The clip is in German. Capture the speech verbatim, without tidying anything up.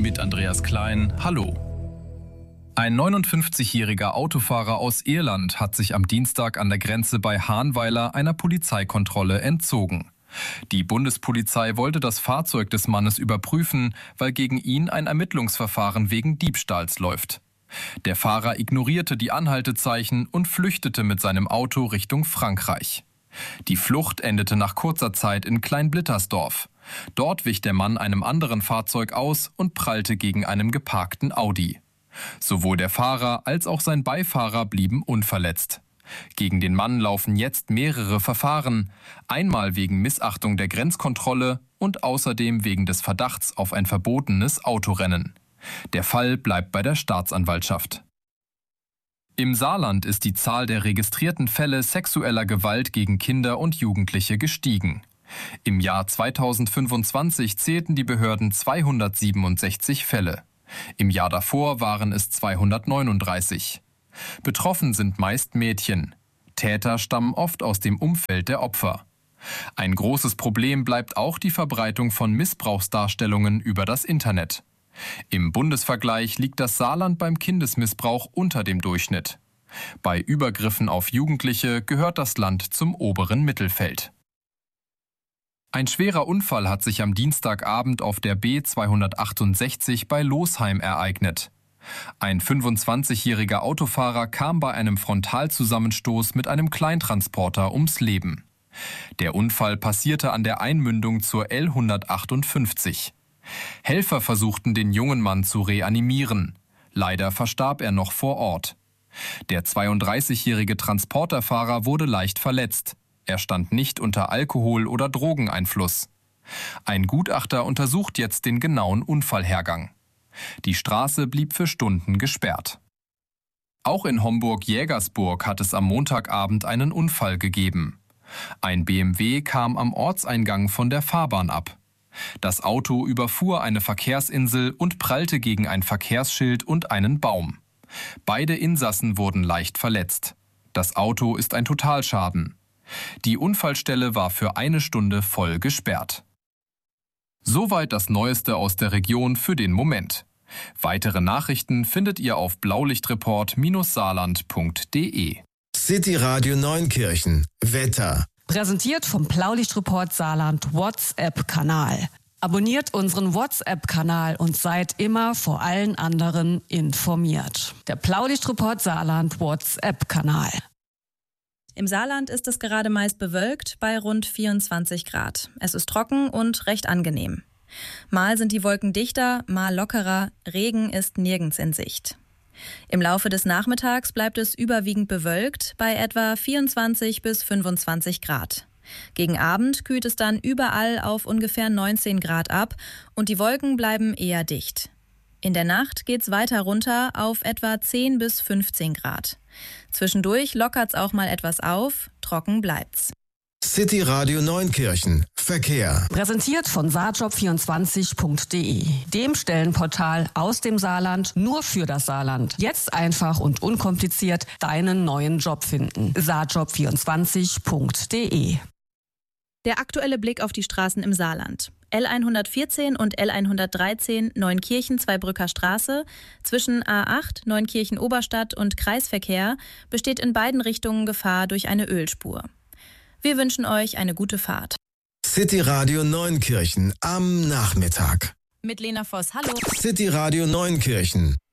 mit Andreas Klein. Hallo. Ein neunundfünfzigjähriger Autofahrer aus Irland hat sich am Dienstag an der Grenze bei Hahnweiler einer Polizeikontrolle entzogen. Die Bundespolizei wollte das Fahrzeug des Mannes überprüfen, weil gegen ihn ein Ermittlungsverfahren wegen Diebstahls läuft. Der Fahrer ignorierte die Anhaltezeichen und flüchtete mit seinem Auto Richtung Frankreich. Die Flucht endete nach kurzer Zeit in Kleinblittersdorf. Dort wich der Mann einem anderen Fahrzeug aus und prallte gegen einen geparkten Audi. Sowohl der Fahrer als auch sein Beifahrer blieben unverletzt. Gegen den Mann laufen jetzt mehrere Verfahren, einmal wegen Missachtung der Grenzkontrolle und außerdem wegen des Verdachts auf ein verbotenes Autorennen. Der Fall bleibt bei der Staatsanwaltschaft. Im Saarland ist die Zahl der registrierten Fälle sexueller Gewalt gegen Kinder und Jugendliche gestiegen. Im Jahr zweitausendfünfundzwanzig zählten die Behörden zweihundertsiebenundsechzig Fälle. Im Jahr davor waren es zweihundertneununddreißig. Betroffen sind meist Mädchen. Täter stammen oft aus dem Umfeld der Opfer. Ein großes Problem bleibt auch die Verbreitung von Missbrauchsdarstellungen über das Internet. Im Bundesvergleich liegt das Saarland beim Kindesmissbrauch unter dem Durchschnitt. Bei Übergriffen auf Jugendliche gehört das Land zum oberen Mittelfeld. Ein schwerer Unfall hat sich am Dienstagabend auf der B zweihundertachtundsechzig bei Losheim ereignet. Ein fünfundzwanzigjähriger Autofahrer kam bei einem Frontalzusammenstoß mit einem Kleintransporter ums Leben. Der Unfall passierte an der Einmündung zur L hundertachtundfünfzig. Helfer versuchten, den jungen Mann zu reanimieren. Leider verstarb er noch vor Ort. Der zweiunddreißigjährige Transporterfahrer wurde leicht verletzt. Er stand nicht unter Alkohol- oder Drogeneinfluss. Ein Gutachter untersucht jetzt den genauen Unfallhergang. Die Straße blieb für Stunden gesperrt. Auch in Homburg-Jägersburg hat es am Montagabend einen Unfall gegeben. Ein B M W kam am Ortseingang von der Fahrbahn ab. Das Auto überfuhr eine Verkehrsinsel und prallte gegen ein Verkehrsschild und einen Baum. Beide Insassen wurden leicht verletzt. Das Auto ist ein Totalschaden. Die Unfallstelle war für eine Stunde voll gesperrt. Soweit das Neueste aus der Region für den Moment. Weitere Nachrichten findet ihr auf blaulichtreport Bindestrich saarland Punkt de. City Radio Neunkirchen. Wetter. Präsentiert vom Blaulichtreport Saarland WhatsApp-Kanal. Abonniert unseren WhatsApp-Kanal und seid immer vor allen anderen informiert. Der Blaulichtreport Saarland WhatsApp-Kanal. Im Saarland ist es gerade meist bewölkt bei rund vierundzwanzig Grad. Es ist trocken und recht angenehm. Mal sind die Wolken dichter, mal lockerer, Regen ist nirgends in Sicht. Im Laufe des Nachmittags bleibt es überwiegend bewölkt bei etwa vierundzwanzig bis fünfundzwanzig Grad. Gegen Abend kühlt es dann überall auf ungefähr neunzehn Grad ab und die Wolken bleiben eher dicht. In der Nacht geht's weiter runter auf etwa zehn bis fünfzehn Grad. Zwischendurch lockert's auch mal etwas auf, trocken bleibt's. City Radio Neunkirchen. Verkehr. Präsentiert von saarjob vierundzwanzig Punkt de, dem Stellenportal aus dem Saarland nur für das Saarland. Jetzt einfach und unkompliziert deinen neuen Job finden. saarjob vierundzwanzig Punkt de. Der aktuelle Blick auf die Straßen im Saarland. L hundertvierzehn und L hundertdreizehn Neunkirchen-Zweibrücker Straße zwischen A acht Neunkirchen-Oberstadt und Kreisverkehr besteht in beiden Richtungen Gefahr durch eine Ölspur. Wir wünschen euch eine gute Fahrt. City Radio Neunkirchen am Nachmittag. Mit Lena Voss, hallo. City Radio Neunkirchen.